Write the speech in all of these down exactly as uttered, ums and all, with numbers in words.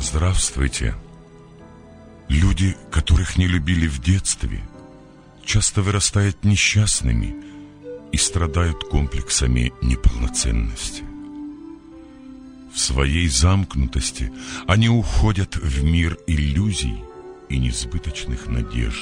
Здравствуйте. Люди, которых не любили в детстве, часто вырастают несчастными и страдают комплексами неполноценности. В своей замкнутости они уходят в мир иллюзий и несбыточных надежд.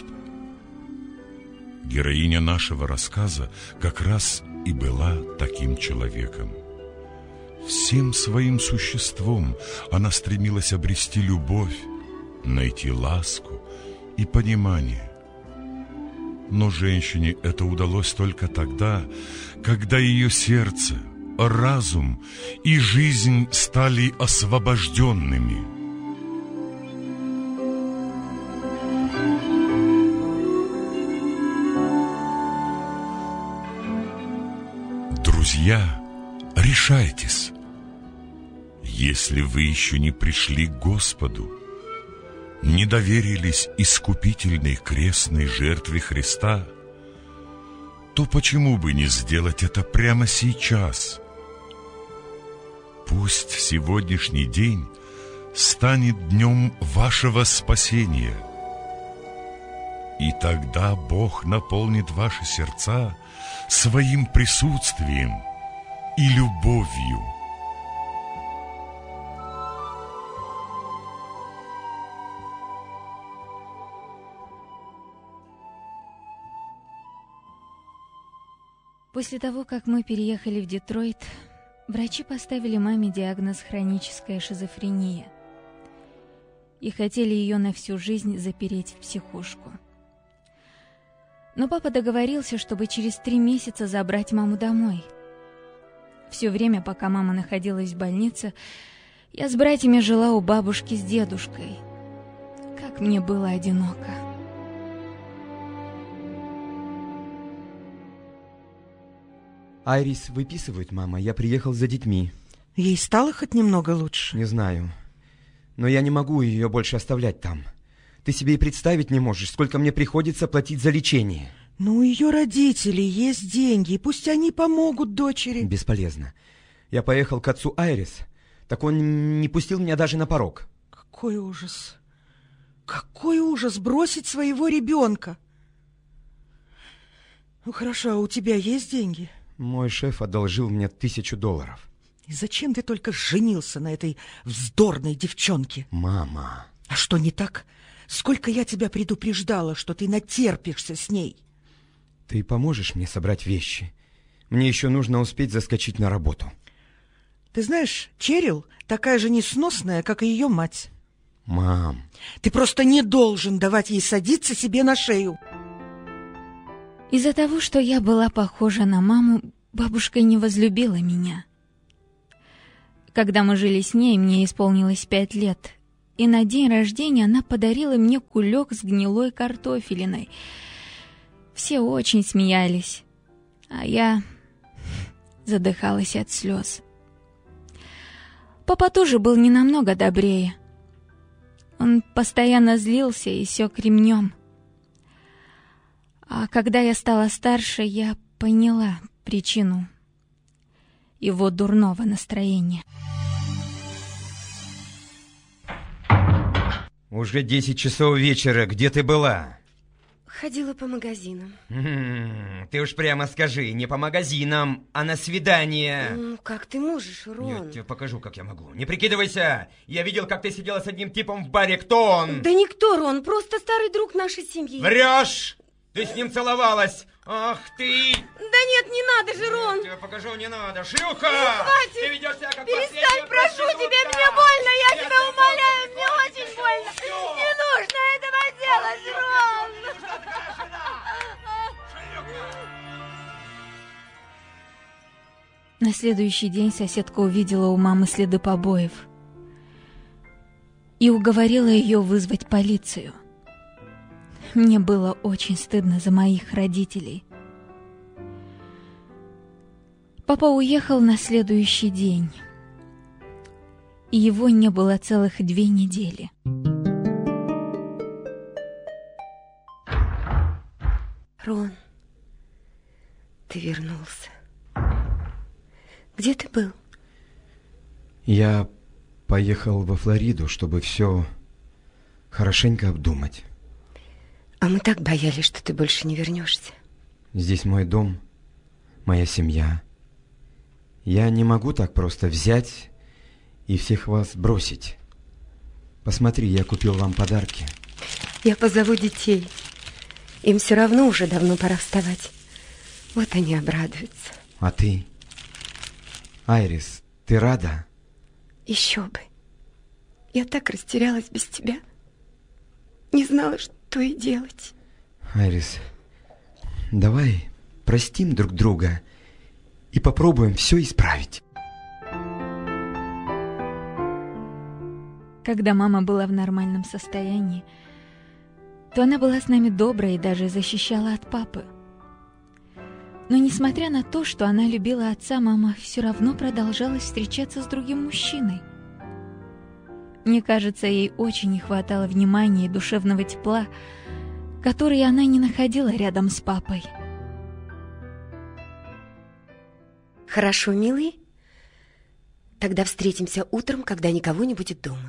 Героиня нашего рассказа как раз и была таким человеком. Всем своим существом она стремилась обрести любовь, найти ласку и понимание. Но женщине это удалось только тогда, когда ее сердце, разум и жизнь стали освобожденными. Друзья, решайтесь. Если вы еще не пришли к Господу, не доверились искупительной крестной жертве Христа, то почему бы не сделать это прямо сейчас? Пусть сегодняшний день станет днем вашего спасения, и тогда Бог наполнит ваши сердца своим присутствием и любовью. После того, как мы переехали в Детройт, врачи поставили маме диагноз хроническая шизофрения и хотели ее на всю жизнь запереть в психушку. Но папа договорился, чтобы через три месяца забрать маму домой. Все время, пока мама находилась в больнице, я с братьями жила у бабушки с дедушкой. Как мне было одиноко. Айрис выписывает, мама. Я приехал за детьми. Ей стало хоть немного лучше? Не знаю. Но я не могу ее больше оставлять там. Ты себе и представить не можешь, сколько мне приходится платить за лечение. Ну, у ее родителей есть деньги, и пусть они помогут дочери. Бесполезно. Я поехал к отцу Айрис, так он не пустил меня даже на порог. Какой ужас. Какой ужас бросить своего ребенка. Ну, хорошо, а у тебя есть деньги? Мой шеф одолжил мне тысячу долларов. И зачем ты только женился на этой вздорной девчонке? Мама. А что не так? Сколько я тебя предупреждала, что ты натерпишься с ней. Ты поможешь мне собрать вещи? Мне еще нужно успеть заскочить на работу. Ты знаешь, Черил такая же несносная, как и ее мать. Мам. Ты просто не должен давать ей садиться себе на шею. Из-за того, что я была похожа на маму, бабушка не возлюбила меня. Когда мы жили с ней, мне исполнилось пять лет, и на день рождения она подарила мне кулек с гнилой картофелиной. Все очень смеялись, а я задыхалась от слез. Папа тоже был не намного добрее. Он постоянно злился и сёк ремнем. А когда я стала старше, я поняла причину его дурного настроения. Уже десять часов вечера. Где ты была? Ходила по магазинам. М-м, ты уж прямо скажи, не по магазинам, а на свидание. Ну, как ты можешь, Рон? Я тебе покажу, как я могу. Не прикидывайся. Я видел, как ты сидела с одним типом в баре. Кто он? Да никто, Рон, просто старый друг нашей семьи. Врешь! Ты с ним целовалась! Ах ты! Да нет, не надо же, Рон! Я тебе покажу, не надо! Шлюха! Ну, хватит! Ты ведешь себя как перестань, прошу тебя, мне больно! Я, я тебя умоляю, мне очень больно! Не нужно этого делать, Рон! На следующий день соседка увидела у мамы следы побоев и уговорила ее вызвать полицию. Мне было очень стыдно за моих родителей. Папа уехал на следующий день, и его не было целых две недели. Рон, ты вернулся. Где ты был? Я поехал во Флориду, чтобы все хорошенько обдумать. А мы так боялись, что ты больше не вернешься. Здесь мой дом, моя семья. Я не могу так просто взять и всех вас бросить. Посмотри, я купил вам подарки. Я позову детей. Им все равно уже давно пора вставать. Вот они обрадуются. А ты? Айрис, ты рада? Еще бы. Я так растерялась без тебя. Не знала, что и делать. Айрис, давай простим друг друга и попробуем все исправить. Когда мама была в нормальном состоянии, то она была с нами доброй и даже защищала от папы. Но несмотря на то, что она любила отца, мама все равно продолжала встречаться с другим мужчиной. Мне кажется, ей очень не хватало внимания и душевного тепла, которые она не находила рядом с папой. Хорошо, милый. Тогда встретимся утром, когда никого не будет дома.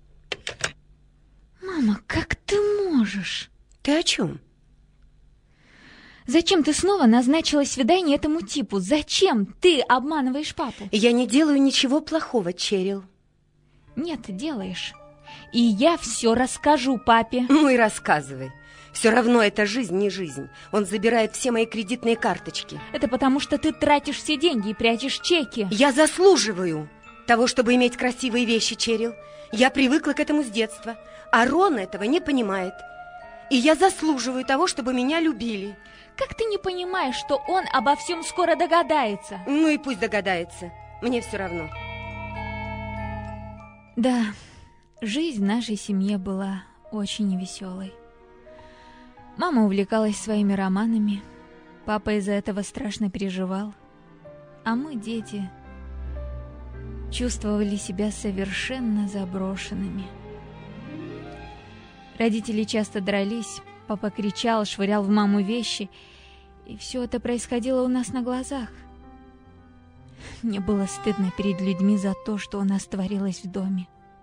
Мама, как ты можешь? Ты о чем? Зачем ты снова назначила свидание этому типу? Зачем ты обманываешь папу? Я не делаю ничего плохого, Черил. Нет, делаешь. И я все расскажу папе. Ну и рассказывай. Все равно эта жизнь не жизнь. Он забирает все мои кредитные карточки. Это потому, что ты тратишь все деньги и прячешь чеки. Я заслуживаю того, чтобы иметь красивые вещи, Черил. Я привыкла к этому с детства. А Рон этого не понимает. И я заслуживаю того, чтобы меня любили. Как ты не понимаешь, что он обо всем скоро догадается? Ну и пусть догадается. Мне все равно. Да, жизнь в нашей семье была очень невеселой. Мама увлекалась своими романами, папа из-за этого страшно переживал, а мы, дети, чувствовали себя совершенно заброшенными. Родители часто дрались, папа кричал, швырял в маму вещи, и все это происходило у нас на глазах. Мне было стыдно перед людьми за то, что у нас творилось в доме.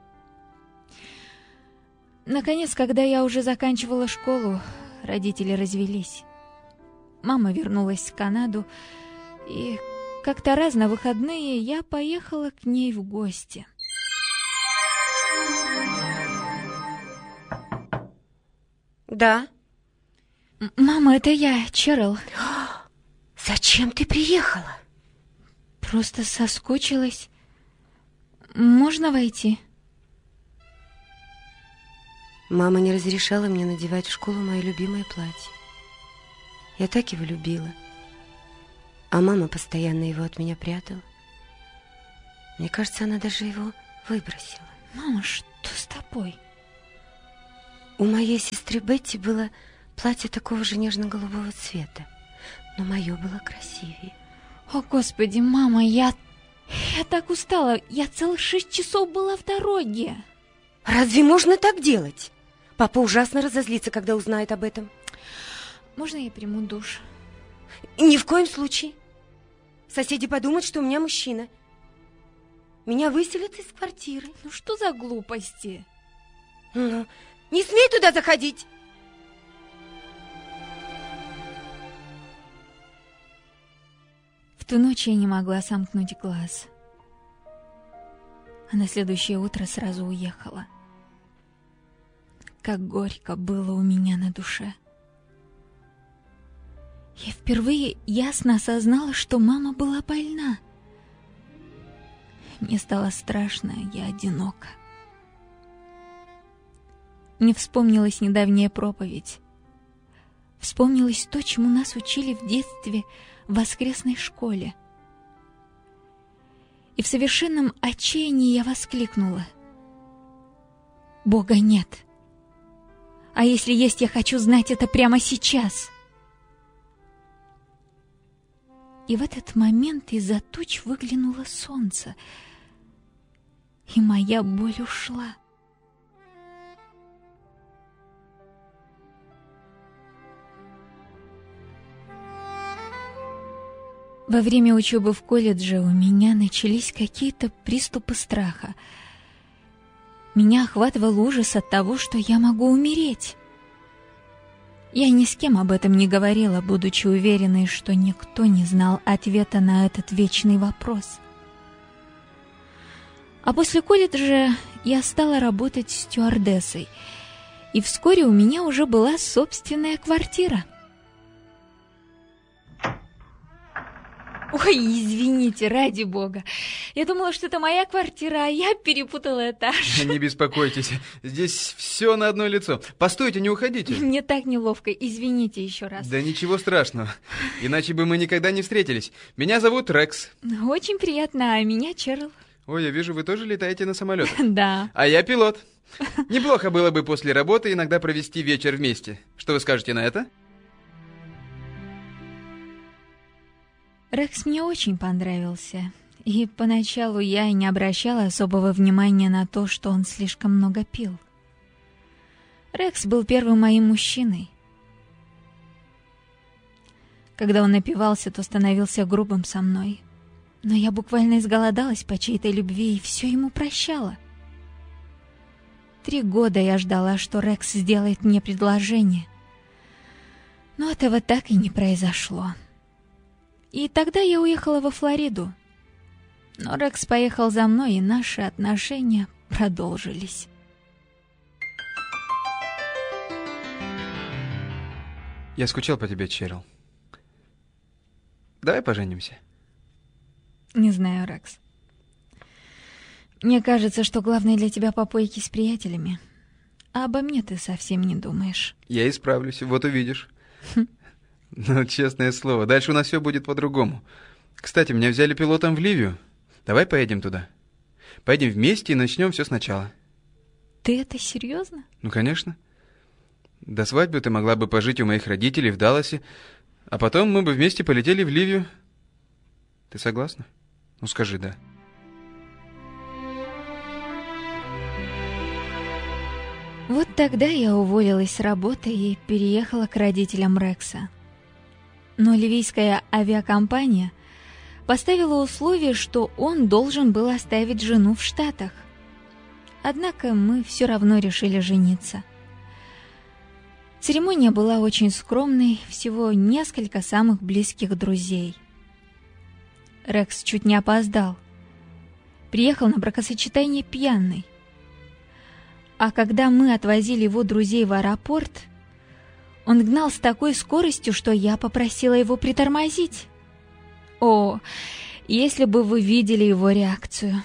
Наконец, когда я уже заканчивала школу, родители развелись. Мама вернулась в Канаду, и как-то раз на выходные я поехала к ней в гости. Да. Мама, это я, Черил. Зачем ты приехала? Просто соскучилась. Можно войти? Мама не разрешала мне надевать в школу мое любимое платье. Я так его любила. А мама постоянно его от меня прятала. Мне кажется, она даже его выбросила. Мама, что с тобой? У моей сестры Бетти было платье такого же нежно-голубого цвета, но мое было красивее. О, Господи, мама, я... Я так устала. Я целых шесть часов была в дороге. Разве можно так делать? Папа ужасно разозлится, когда узнает об этом. Можно я приму душ? Ни в коем случае. Соседи подумают, что у меня мужчина. Меня выселят из квартиры. Ну что за глупости? Ну, не смей туда заходить. В ту ночь я не могла сомкнуть глаз. А на следующее утро сразу уехала. Как горько было у меня на душе. Я впервые ясно осознала, что мама была больна. Мне стало страшно, я одинока. Мне вспомнилась недавняя проповедь. Вспомнилось то, чему нас учили в детстве в воскресной школе. И в совершенном отчаянии я воскликнула: Бога нет. А если есть, я хочу знать это прямо сейчас. И в этот момент из-за туч выглянуло солнце, и моя боль ушла. Во время учебы в колледже у меня начались какие-то приступы страха. Меня охватывал ужас от того, что я могу умереть. Я ни с кем об этом не говорила, будучи уверенной, что никто не знал ответа на этот вечный вопрос. А после колледжа я стала работать стюардессой, и вскоре у меня уже была собственная квартира. Ой, извините, ради бога. Я думала, что это моя квартира, а я перепутала этаж. Не беспокойтесь, здесь все на одно лицо. Постойте, не уходите. Мне так неловко, извините еще раз. Да ничего страшного, иначе бы мы никогда не встретились. Меня зовут Рекс. Очень приятно, а меня Черл. Ой, я вижу, вы тоже летаете на самолетах. Да. А я пилот. Неплохо было бы после работы иногда провести вечер вместе. Что вы скажете на это? Рекс мне очень понравился, и поначалу я и не обращала особого внимания на то, что он слишком много пил. Рекс был первым моим мужчиной. Когда он напивался, то становился грубым со мной, но я буквально изголодалась по чьей-то любви и все ему прощала. Три года я ждала, что Рекс сделает мне предложение, но этого так и не произошло. И тогда я уехала во Флориду. Но Рекс поехал за мной, и наши отношения продолжились. Я скучал по тебе, Черл. Давай поженимся. Не знаю, Рекс. Мне кажется, что главное для тебя попойки с приятелями. А обо мне ты совсем не думаешь. Я исправлюсь, вот увидишь. Ну, честное слово, дальше у нас все будет по-другому. Кстати, меня взяли пилотом в Ливию. Давай поедем туда. Поедем вместе и начнем все сначала. Ты это серьезно? Ну, конечно. До свадьбы ты могла бы пожить у моих родителей в Далласе, а потом мы бы вместе полетели в Ливию. Ты согласна? Ну, скажи «да». Вот тогда я уволилась с работы и переехала к родителям Рекса. Но ливийская авиакомпания поставила условие, что он должен был оставить жену в Штатах. Однако мы все равно решили жениться. Церемония была очень скромной, всего несколько самых близких друзей. Рекс чуть не опоздал. Приехал на бракосочетание пьяный. А когда мы отвозили его друзей в аэропорт, он гнал с такой скоростью, что я попросила его притормозить. О, если бы вы видели его реакцию.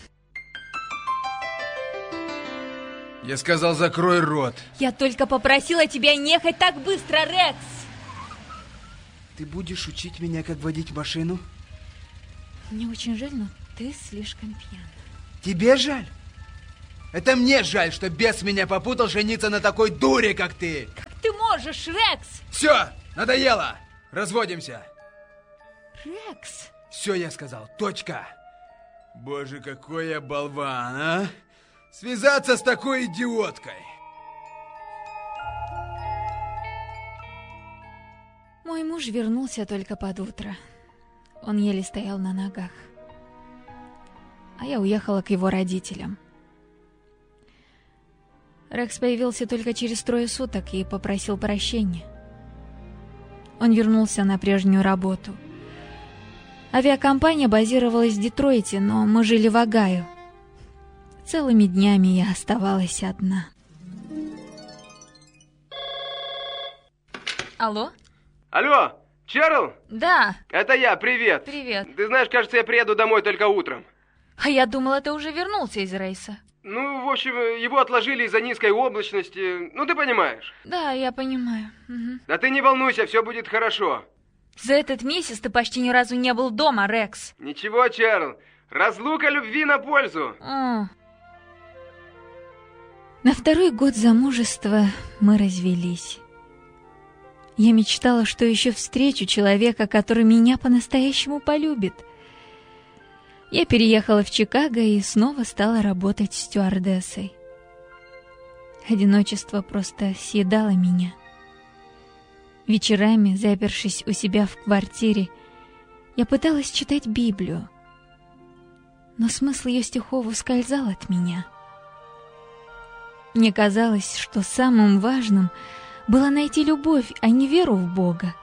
Я сказал, закрой рот. Я только попросила тебя не ехать так быстро, Рекс. Ты будешь учить меня, как водить машину? Мне очень жаль, но ты слишком пьян. Тебе жаль? Это мне жаль, что бес меня попутал жениться на такой дуре, как ты. Как ты можешь, Рекс? Все, надоело. Разводимся. Рекс? Все, я сказал, точка. Боже, какой я болван, а? Связаться с такой идиоткой. Мой муж вернулся только под утро. Он еле стоял на ногах. А я уехала к его родителям. Рекс появился только через трое суток и попросил прощения. Он вернулся на прежнюю работу. Авиакомпания базировалась в Детройте, но мы жили в Огайо. Целыми днями я оставалась одна. Алло? Алло, Черл? Да. Это я, привет. Привет. Ты знаешь, кажется, я приеду домой только утром. А я думала, ты уже вернулся из рейса. Ну, в общем, его отложили из-за низкой облачности. Ну, ты понимаешь. Да, я понимаю. Угу. Да ты не волнуйся, все будет хорошо. За этот месяц ты почти ни разу не был дома, Рекс. Ничего, Черл. Разлука любви на пользу. О. На второй год замужества мы развелись. Я мечтала, что еще встречу человека, который меня по-настоящему полюбит. Я переехала в Чикаго и снова стала работать стюардессой. Одиночество просто съедало меня. Вечерами, запершись у себя в квартире, я пыталась читать Библию, но смысл ее стихов ускользал от меня. Мне казалось, что самым важным было найти любовь, а не веру в Бога.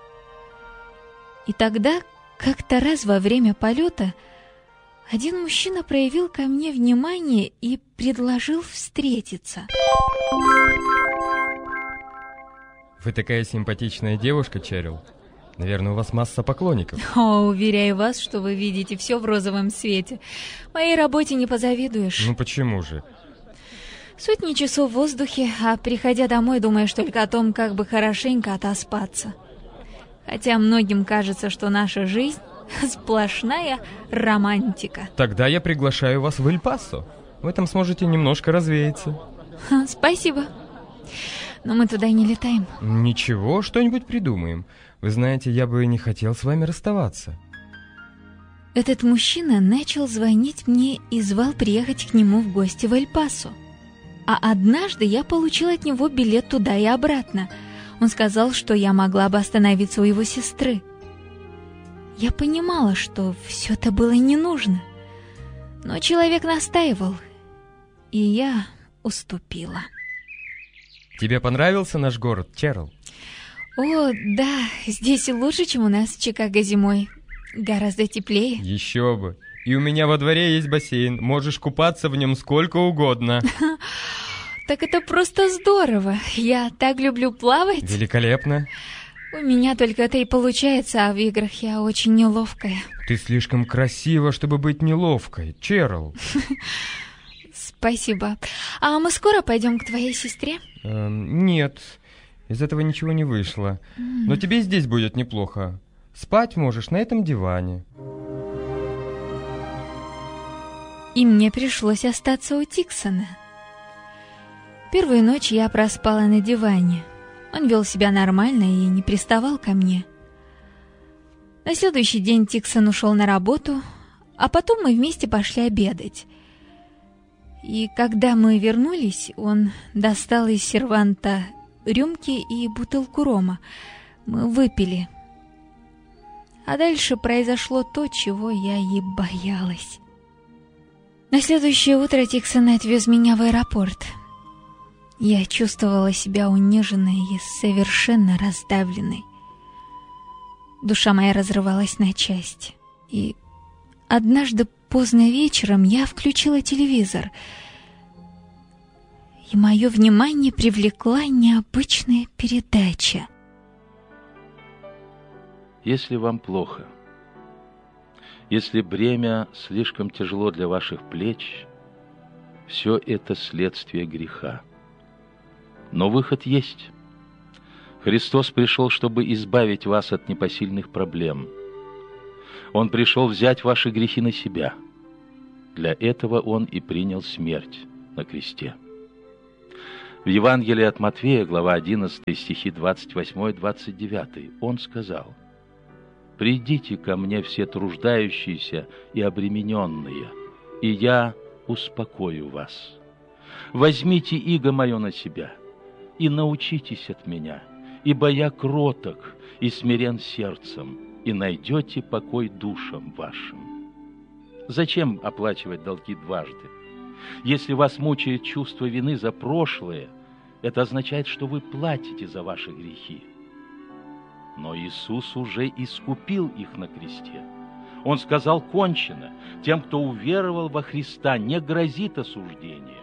И тогда, как-то раз во время полета, один мужчина проявил ко мне внимание и предложил встретиться. Вы такая симпатичная девушка, Черил. Наверное, у вас масса поклонников. О, уверяю вас, что вы видите все в розовом свете. Моей работе не позавидуешь. Ну почему же? Сотни часов в воздухе, а приходя домой, думаешь только о том, как бы хорошенько отоспаться. Хотя многим кажется, что наша жизнь сплошная романтика. Тогда я приглашаю вас в Эль-Пасо. Вы там сможете немножко развеяться. Спасибо. Но мы туда не летаем. Ничего, что-нибудь придумаем. Вы знаете, я бы не хотел с вами расставаться. Этот мужчина начал звонить мне и звал приехать к нему в гости в Эль-Пасо. А однажды я получила от него билет туда и обратно. Он сказал, что я могла бы остановиться у его сестры. Я понимала, что все это было не нужно. Но человек настаивал, и я уступила. Тебе понравился наш город, Черил? О, да, здесь лучше, чем у нас в Чикаго зимой. Гораздо теплее. Еще бы. И у меня во дворе есть бассейн. Можешь купаться в нем сколько угодно. Так это просто здорово. Я так люблю плавать. Великолепно. У меня только это и получается, а в играх я очень неловкая. Ты слишком красива, чтобы быть неловкой, Черил. Спасибо. А мы скоро пойдем к твоей сестре? Эм, нет, из этого ничего не вышло. Mm. Но тебе здесь будет неплохо. Спать можешь на этом диване. И мне пришлось остаться у Тиксона. Первую ночь я проспала на диване. Он вел себя нормально и не приставал ко мне. На следующий день Тиксон ушел на работу, а потом мы вместе пошли обедать. И когда мы вернулись, он достал из серванта рюмки и бутылку рома. Мы выпили. А дальше произошло то, чего я и боялась. На следующее утро Тиксон отвез меня в аэропорт. Я чувствовала себя униженной и совершенно раздавленной. Душа моя разрывалась на части. И однажды поздно вечером я включила телевизор, и мое внимание привлекла необычная передача. Если вам плохо, если бремя слишком тяжело для ваших плеч, все это следствие греха. Но выход есть. Христос пришел, чтобы избавить вас от непосильных проблем. Он пришел взять ваши грехи на себя. Для этого Он и принял смерть на кресте. В Евангелии от Матфея, глава одиннадцатая, стихи двадцать восемь двадцать девять, Он сказал: «Придите ко мне все труждающиеся и обремененные, и я успокою вас. Возьмите иго мое на себя и научитесь от меня, ибо я кроток и смирен сердцем, и найдете покой душам вашим». Зачем оплачивать долги дважды? Если вас мучает чувство вины за прошлое, это означает, что вы платите за ваши грехи. Но Иисус уже искупил их на кресте. Он сказал: «Кончено». Тем, кто уверовал во Христа, не грозит осуждение.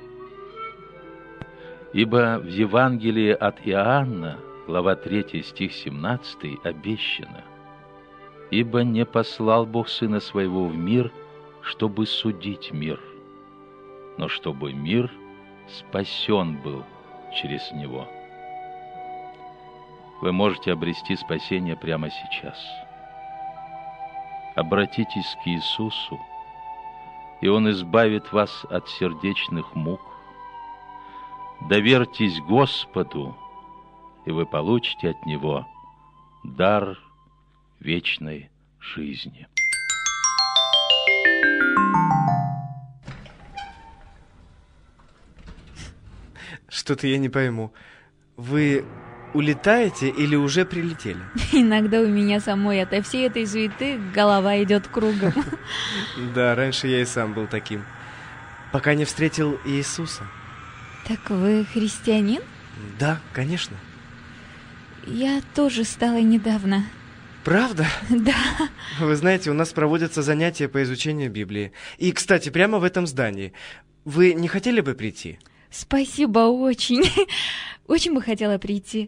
Ибо в Евангелии от Иоанна, глава третья, стих семнадцатый, обещано: «Ибо не послал Бог Сына Своего в мир, чтобы судить мир, но чтобы мир спасен был через Него». Вы можете обрести спасение прямо сейчас. Обратитесь к Иисусу, и Он избавит вас от сердечных мук. Доверьтесь Господу, и вы получите от Него дар вечной жизни. Что-то я не пойму. Вы улетаете или уже прилетели? Иногда у меня самой от всей этой суеты голова идет кругом. Да, раньше я и сам был таким. Пока не встретил Иисуса. Так вы христианин? Да, конечно. Я тоже стала недавно. Правда? Да. Вы знаете, у нас проводятся занятия по изучению Библии. И, кстати, прямо в этом здании. Вы не хотели бы прийти? Спасибо, очень. Очень бы хотела прийти.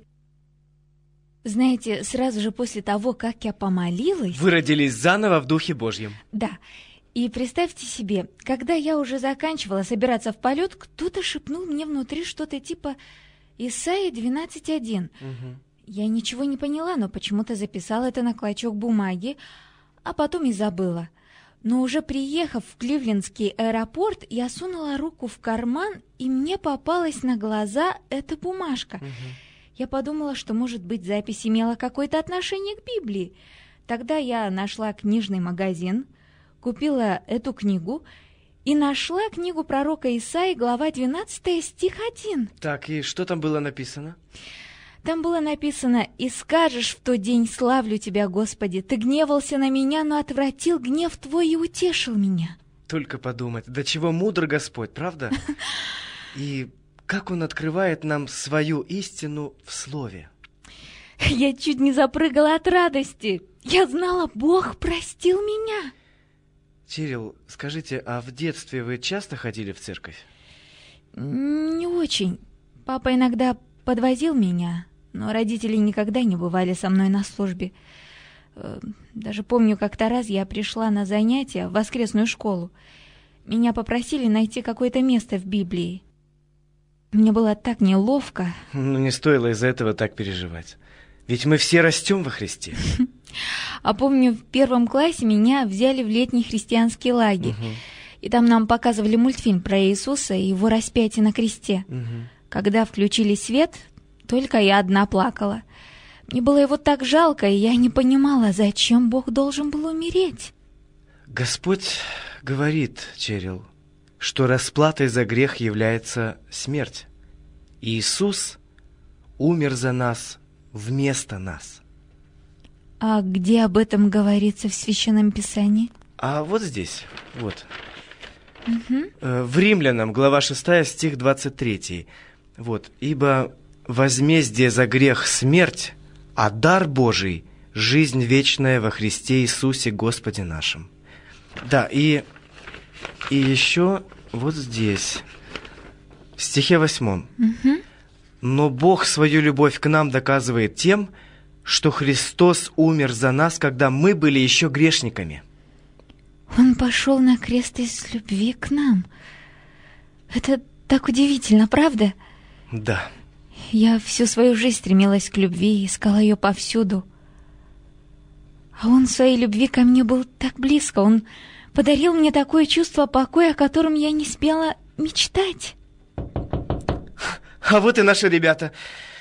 Знаете, сразу же после того, как я помолилась... Вы родились заново в Духе Божьем. Да. И представьте себе, когда я уже заканчивала собираться в полет, кто-то шепнул мне внутри что-то типа Исайя двенадцать один. Угу. Я ничего не поняла, но почему-то записала это на клочок бумаги, а потом и забыла. Но уже приехав в Кливлендский аэропорт, я сунула руку в карман, и мне попалась на глаза эта бумажка. Угу. Я подумала, что, может быть, запись имела какое-то отношение к Библии. Тогда я нашла книжный магазин, купила эту книгу и нашла книгу пророка Исаии, глава двенадцать, стих один. Так, и что там было написано? Там было написано: «И скажешь в тот день: славлю тебя, Господи, ты гневался на меня, но отвратил гнев твой и утешил меня». Только подумать, до чего мудр Господь, правда? И как Он открывает нам свою истину в Слове. Я чуть не запрыгала от радости. Я знала, Бог простил меня. Чирил, скажите, а в детстве вы часто ходили в церковь? Не очень. Папа иногда подвозил меня, но родители никогда не бывали со мной на службе. Даже помню, как-то раз я пришла на занятия в воскресную школу. Меня попросили найти какое-то место в Библии. Мне было так неловко. Ну, не стоило из-за этого так переживать. Ведь мы все растем во Христе. А помню, в первом классе меня взяли в летний христианский лагерь. Угу. И там нам показывали мультфильм про Иисуса и его распятие на кресте. Угу. Когда включили свет, только я одна плакала. Мне было его так жалко, и я не понимала, зачем Бог должен был умереть. Господь говорит, Черил, что расплатой за грех является смерть. Иисус умер за нас вместо нас. А где об этом говорится в Священном Писании? А вот здесь, вот. Угу. В Римлянам, глава шестая, стих двадцать третий. Вот. «Ибо возмездие за грех смерть, а дар Божий – жизнь вечная во Христе Иисусе Господе нашим». Да, и, и еще вот здесь, в стихе восьмом. Угу. «Но Бог свою любовь к нам доказывает тем, что Христос умер за нас, когда мы были еще грешниками». Он пошел на крест из любви к нам. Это так удивительно, правда? Да. Я всю свою жизнь стремилась к любви, искала ее повсюду. А он в своей любви ко мне был так близко. Он подарил мне такое чувство покоя, о котором я не смела мечтать. А вот и наши ребята.